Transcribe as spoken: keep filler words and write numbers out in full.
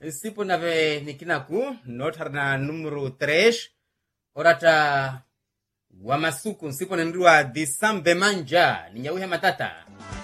Sipo nave nikinaku notarna numero três orata Wamasuku sipo nendua disambe manja ninyawihe matata.